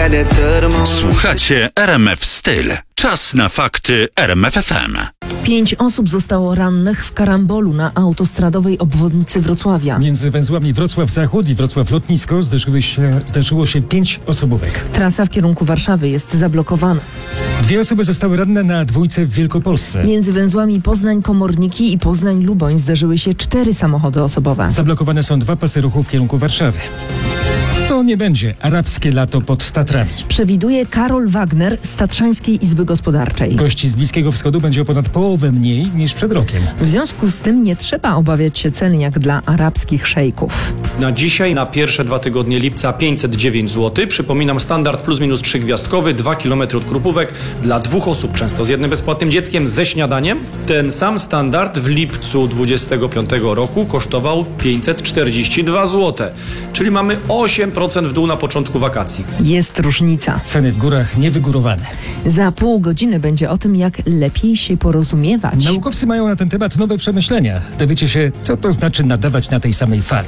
Słuchacie RMF Styl. Czas na fakty RMF FM. 5 osób zostało rannych w karambolu na autostradowej obwodnicy Wrocławia. Między węzłami Wrocław Zachód i Wrocław Lotnisko zdarzyło się 5 osobówek. Trasa w kierunku Warszawy jest zablokowana. 2 osoby zostały ranne na dwójce w Wielkopolsce. Między węzłami Poznań-Komorniki i Poznań-Luboń zdarzyły się 4 samochody osobowe. Zablokowane są 2 pasy ruchu w kierunku Warszawy. To nie będzie arabskie lato pod Tatrami. Przewiduje Karol Wagner z Tatrzańskiej Izby Gospodarczej. Gości z Bliskiego Wschodu będzie o ponad połowę mniej niż przed rokiem. W związku z tym nie trzeba obawiać się cen jak dla arabskich szejków. Na dzisiaj, na pierwsze 2 tygodnie lipca 509 zł. Przypominam, standard plus minus 3-gwiazdkowy, 2 km od Krupówek dla 2 osób, często z jednym bezpłatnym dzieckiem, ze śniadaniem. Ten sam standard w lipcu 25 roku kosztował 542 zł. Czyli mamy 8% w dół na początku wakacji. Jest różnica. Ceny w górach niewygórowane. Za pół godziny będzie o tym, jak lepiej się porozumiewać. Naukowcy mają na ten temat nowe przemyślenia. Dowiecie się, co to znaczy nadawać na tej samej fali.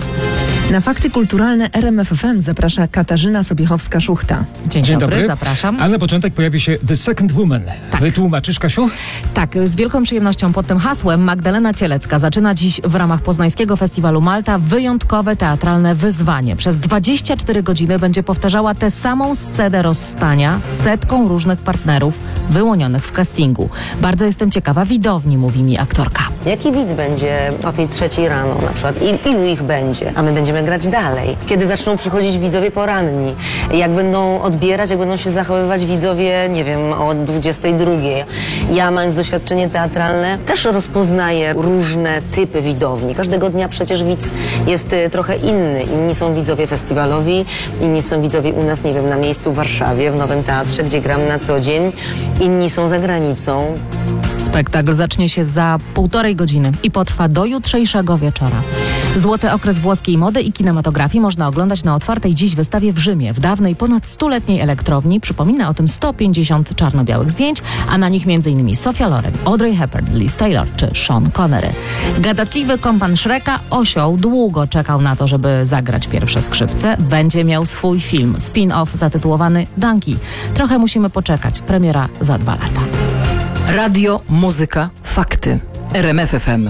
Na fakty kulturalne RMF FM zaprasza Katarzyna Sobiechowska-Szuchta. Dzień dobry, zapraszam. A na początek pojawi się The Second Woman. Tak. Wytłumaczysz, Kasiu? Tak, z wielką przyjemnością pod tym hasłem Magdalena Cielecka zaczyna dziś w ramach Poznańskiego Festiwalu Malta wyjątkowe teatralne wyzwanie. Przez 24 godziny będzie powtarzała tę samą scenę rozstania z setką różnych partnerów wyłonionych w castingu. Bardzo jestem ciekawa widowni, mówi mi aktorka. Jaki widz będzie o tej 3 rano na przykład? Ilu ich będzie? A my będziemy grać dalej. Kiedy zaczną przychodzić widzowie poranni? Jak będą odbierać, jak będą się zachowywać widzowie, nie wiem, o 22. Ja, mając doświadczenie teatralne, też rozpoznaję różne typy widowni. Każdego dnia przecież widz jest trochę inny. Inni są widzowie festiwalowi, inni są widzowie u nas, nie wiem, na miejscu w Warszawie, w Nowym Teatrze, gdzie gram na co dzień. Inni są za granicą. Spektakl zacznie się za 1,5 godziny i potrwa do jutrzejszego wieczora. Złoty okres włoskiej mody i kinematografii można oglądać na otwartej dziś wystawie w Rzymie, w dawnej ponad 100-letniej elektrowni. Przypomina o tym 150 czarno-białych zdjęć, a na nich m.in. Sofia Loren, Audrey Hepburn, Liz Taylor czy Sean Connery. Gadatliwy kompan Shreka, osioł, długo czekał na to, żeby zagrać pierwsze skrzypce. Będzie miał swój film, spin-off zatytułowany Donkey. Trochę musimy poczekać, premiera za 2 lata. Radio, muzyka, fakty. RMF FM.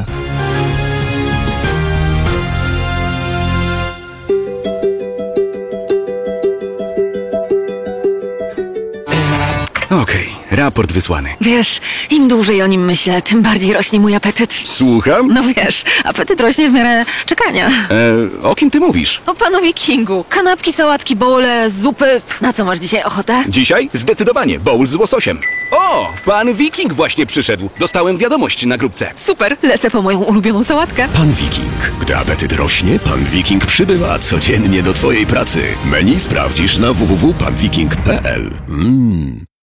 Okej, raport wysłany. Wiesz, im dłużej o nim myślę, tym bardziej rośnie mój apetyt. Słucham? No wiesz, apetyt rośnie w miarę czekania. O kim ty mówisz? O panu Wikingu. Kanapki, sałatki, bowle, zupy. Na co masz dzisiaj ochotę? Dzisiaj? Zdecydowanie, bowl z łososiem. O, pan Wiking właśnie przyszedł. Dostałem wiadomość na grupce. Super, lecę po moją ulubioną sałatkę. Pan Wiking. Gdy apetyt rośnie, Pan Wiking przybywa codziennie do twojej pracy. Menu sprawdzisz na www.panwiking.pl.